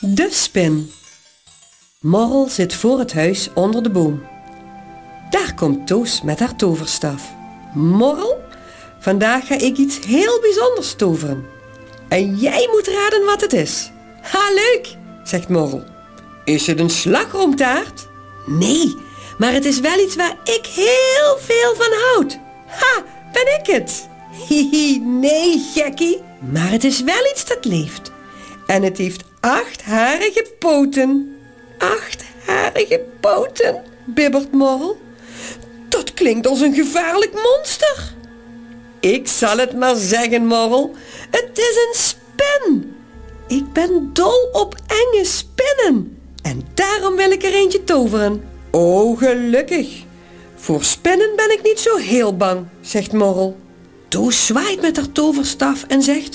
De spin. Morrel zit voor het huis onder de boom. Daar komt Toos met haar toverstaf. Morrel, vandaag ga ik iets heel bijzonders toveren. En jij moet raden wat het is. Ha, leuk, zegt Morrel. Is het een slagroomtaart? Nee, maar het is wel iets waar ik heel veel van houd. Ha, ben ik het? Hihi, nee, gekkie. Maar het is wel iets dat leeft. En het heeft 8-harige poten. 8-harige poten, bibbert Morrel. Dat klinkt als een gevaarlijk monster. Ik zal het maar zeggen, Morrel. Het is een spin. Ik ben dol op enge spinnen. En daarom wil ik er eentje toveren. Oh, gelukkig. Voor spinnen ben ik niet zo heel bang, zegt Morrel. Toos zwaait met haar toverstaf en zegt: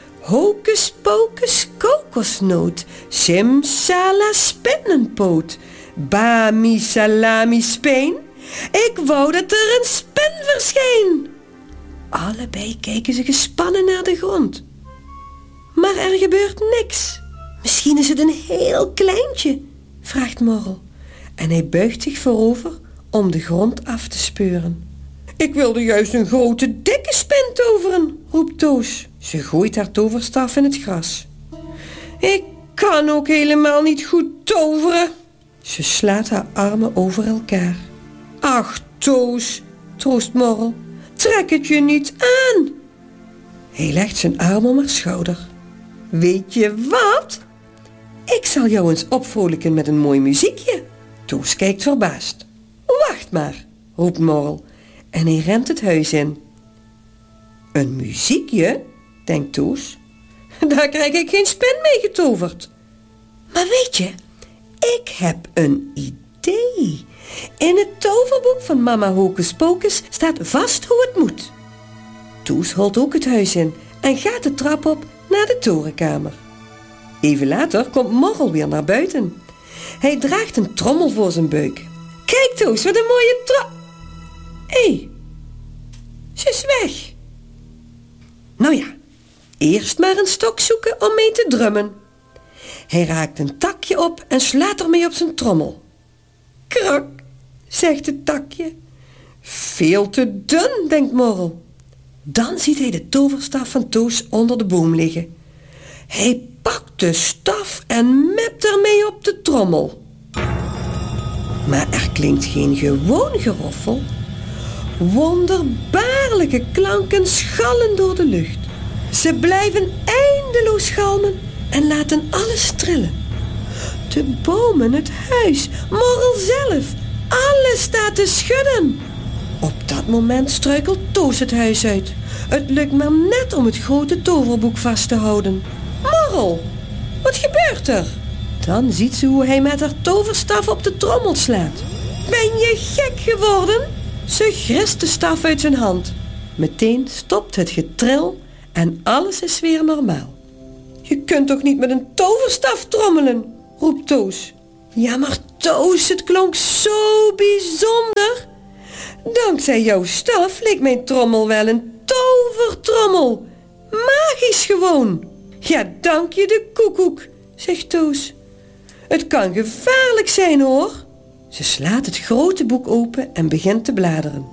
Hocus pocus kokosnoot, simsala spinnenpoot, bami salami speen. Ik wou dat er een spin verscheen. Allebei kijken ze gespannen naar de grond. Maar er gebeurt niks. Misschien is het een heel kleintje, vraagt Morrel. En hij buigt zich voorover om de grond af te speuren. Ik wilde juist een grote, dikke spin toveren, roept Toos. Ze gooit haar toverstaf in het gras. Ik kan ook helemaal niet goed toveren. Ze slaat haar armen over elkaar. Ach, Toos, troost Morrel, trek het je niet aan. Hij legt zijn arm om haar schouder. Weet je wat? Ik zal jou eens opvrolijken met een mooi muziekje. Toos kijkt verbaasd. Wacht maar, roept Morrel en hij rent het huis in. Een muziekje, denkt Toos. Daar krijg ik geen spin mee getoverd. Maar weet je, ik heb een idee. In het toverboek van mama Hocus Pocus staat vast hoe het moet. Toos holt ook het huis in en gaat de trap op naar de torenkamer. Even later komt Morrel weer naar buiten. Hij draagt een trommel voor zijn buik. Kijk Toos, wat een mooie Hé, ze is weg. Nou ja, eerst maar een stok zoeken om mee te drummen. Hij raakt een takje op en slaat ermee op zijn trommel. Krak, zegt het takje. Veel te dun, denkt Morrel. Dan ziet hij de toverstaf van Toos onder de boom liggen. Hij pakt de staf en mept ermee op de trommel. Maar er klinkt geen gewoon geroffel. Wonderbaarlijke klanken schallen door de lucht. Ze blijven eindeloos galmen en laten alles trillen. De bomen, het huis, Morrel zelf, alles staat te schudden. Op dat moment struikelt Toos het huis uit. Het lukt maar net om het grote toverboek vast te houden. Morrel, wat gebeurt er? Dan ziet ze hoe hij met haar toverstaf op de trommel slaat. Ben je gek geworden? Ze grist de staf uit zijn hand. Meteen stopt het getril en alles is weer normaal. Je kunt toch niet met een toverstaf trommelen, roept Toos. Ja, maar Toos, het klonk zo bijzonder. Dankzij jouw staf leek mijn trommel wel een tovertrommel. Magisch gewoon. Ja, dank je de koekoek, zegt Toos. Het kan gevaarlijk zijn hoor. Ze slaat het grote boek open en begint te bladeren.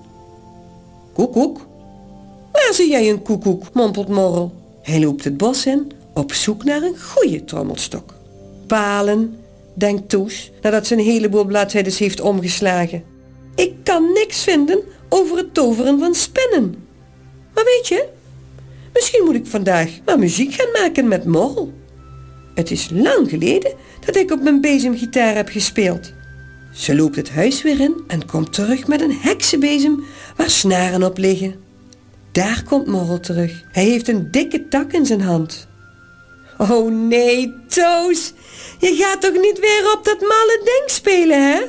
Koekoek? Waar zie jij een koekoek, mompelt Morrel. Hij loopt het bos in op zoek naar een goede trommelstok. Palen, denkt Toos, nadat ze een heleboel bladzijden heeft omgeslagen. Ik kan niks vinden over het toveren van spinnen. Maar weet je, misschien moet ik vandaag maar muziek gaan maken met Morrel. Het is lang geleden dat ik op mijn bezemgitaar heb gespeeld. Ze loopt het huis weer in en komt terug met een heksenbezem waar snaren op liggen. Daar komt Morrel terug. Hij heeft een dikke tak in zijn hand. Oh nee, Toos, je gaat toch niet weer op dat malle ding spelen, hè?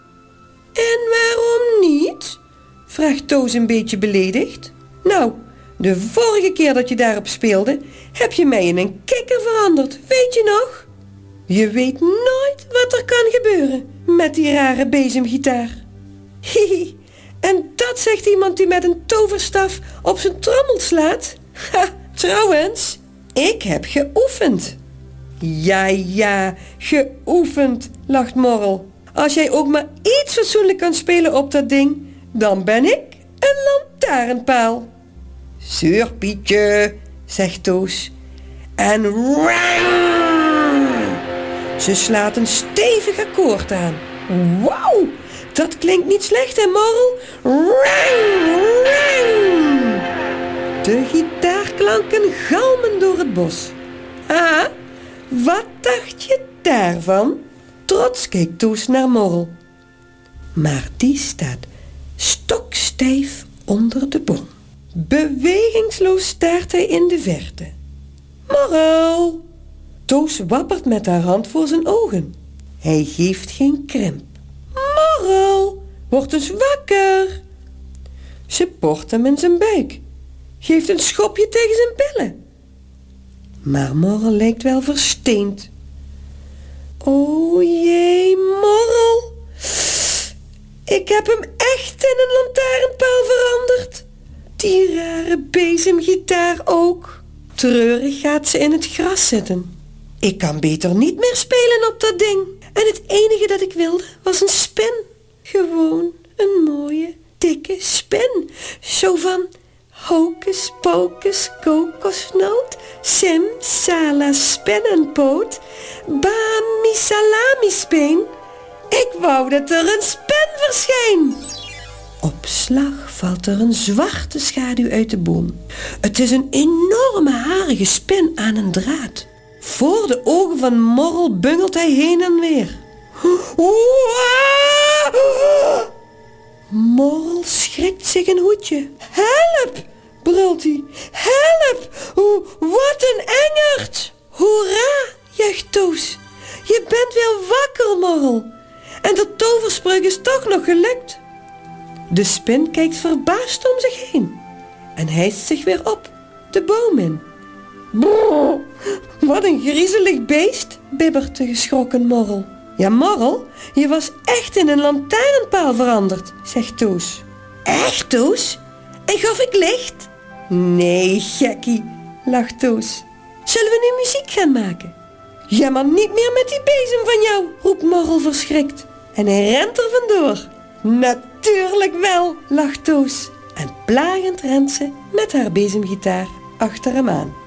En waarom niet? Vraagt Toos een beetje beledigd. Nou, de vorige keer dat je daarop speelde, heb je mij in een kikker veranderd, weet je nog? Je weet nooit wat er kan gebeuren met die rare bezemgitaar. Hihi, en dat zegt iemand die met een toverstaf op zijn trommel slaat? Ha, trouwens, ik heb geoefend. Ja, geoefend, lacht Morrel. Als jij ook maar iets fatsoenlijk kan spelen op dat ding, dan ben ik een lantaarnpaal. Zeur Pietje, zegt Toos. En rang! Ze slaat een stevig akkoord aan. Wauw, dat klinkt niet slecht, hè, Morrel? Rang, rang! De gitaarklanken galmen door het bos. Ah, wat dacht je daarvan? Trots keek Toos naar Morrel. Maar die staat stokstijf onder de boom. Bewegingsloos staart hij in de verte. Morrel! Toos wappert met haar hand voor zijn ogen. Hij geeft geen krimp. Morrel, word eens wakker! Ze port hem in zijn buik. Geeft een schopje tegen zijn billen. Maar Morrel lijkt wel versteend. O jee, Morrel. Ik heb hem echt in een lantaarnpaal veranderd. Die rare bezemgitaar ook. Treurig gaat ze in het gras zitten. Ik kan beter niet meer spelen op dat ding. En het enige dat ik wilde was een spin. Gewoon een mooie, dikke spin. Zo van hocus pocus kokosnoot, sim sala spinnenpoot, bami salami speen. Ik wou dat er een spin verscheen. Op slag valt er een zwarte schaduw uit de boom. Het is een enorme harige spin aan een draad. Voor de ogen van Morrel bungelt hij heen en weer. Morrel schrikt zich een hoedje. Help, brult hij. Help, wat een engert. Hoera, juicht Toos. Je bent weer wakker, Morrel. En de toverspreuk is toch nog gelukt. De spin kijkt verbaasd om zich heen en hijst zich weer op, de boom in. Brrr, wat een griezelig beest, bibbert de geschrokken Morrel. Ja, Morrel, je was echt in een lantaarnpaal veranderd, zegt Toos. Echt, Toos? En gaf ik licht? Nee, gekkie, lacht Toos. Zullen we nu muziek gaan maken? Ja, maar niet meer met die bezem van jou, roept Morrel verschrikt. En hij rent er vandoor. Natuurlijk wel, lacht Toos. En plagend rent ze met haar bezemgitaar achter hem aan.